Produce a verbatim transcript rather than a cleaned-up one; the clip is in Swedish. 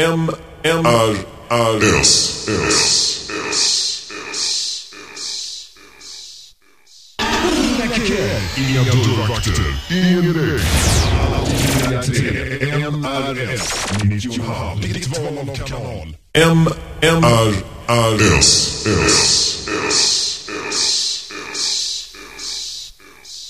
M M R R S S S S. Inga dörrvakter, ingen regn. M R S nittiofem, ditt val av kanal. M M R R S S S.